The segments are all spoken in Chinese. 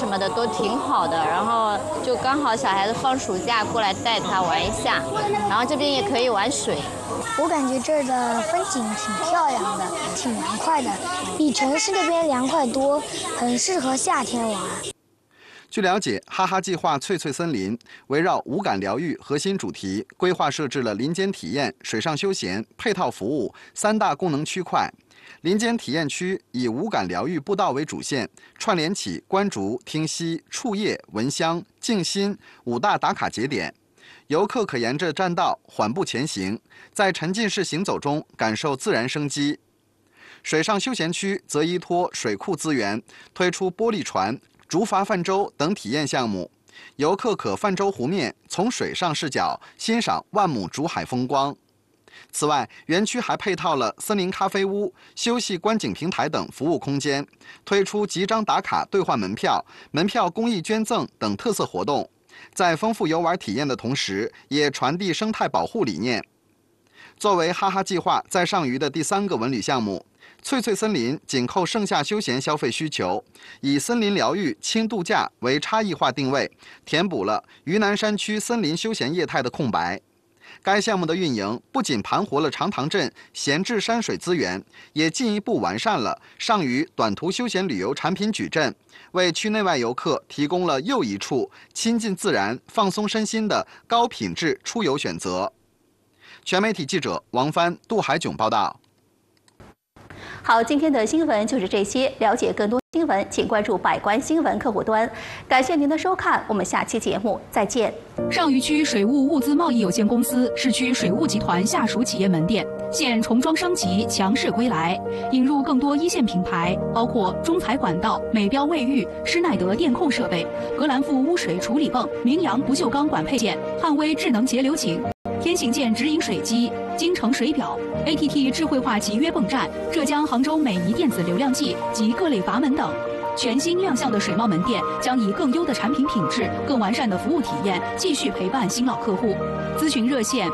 什么的都挺好的，然后就刚好小孩子放暑假过来带他玩一下，然后这边也可以玩水。 我感觉这儿的风景挺漂亮的，挺凉快的，比城市那边凉快多，很适合夏天玩。 据了解，哈哈计划翠翠森林围绕无感疗愈核心主题，规划设置了林间体验、水上休闲、配套服务3大功能区块。林间体验区以无感疗愈步道为主线，串联起观竹、听溪、触叶、闻香、静心5大打卡节点。游客可沿着栈道缓步前行，在沉浸式行走中感受自然生机。水上休闲区则依托水库资源，推出玻璃船、竹筏泛舟等体验项目，游客可泛舟湖面，从水上视角欣赏万亩竹海风光。此外，园区还配套了森林咖啡屋、休息观景平台等服务空间，推出集章打卡兑换门票、门票公益捐赠等特色活动，在丰富游玩体验的同时，也传递生态保护理念。作为哈哈计划在上虞的第3个文旅项目，翠翠森林紧扣盛夏休闲消费需求，以森林疗愈、轻度假为差异化定位，填补了渝南山区森林休闲业态的空白。该项目的运营不仅盘活了长塘镇闲置山水资源，也进一步完善了上虞短途休闲旅游产品矩阵，为区内外游客提供了又一处亲近自然、放松身心的高品质出游选择。全媒体记者王帆、杜海炯报道。 好，今天的新闻就是这些。了解更多新闻，请关注百官新闻客户端。感谢您的收看，我们下期节目再见。 上虞区水务物资贸易有限公司市区水务集团下属企业门店现重装升级，强势归来，引入更多一线品牌，包括中材管道、美标卫浴、施耐德电控设备、格兰富污水处理泵、明阳不锈钢管配件、汉威智能节流井、天行健直饮水机、京城水表、ATT 智慧化集约泵站、浙江杭州美仪电子流量计及各类阀门等。全新亮相的水贸门店将以更优的产品品质、更完善的服务体验，继续陪伴新老客户。咨询热线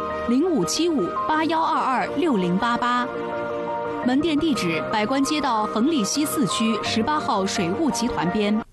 057581226088。门店地址：百官街道恒利西4区18号水务集团边。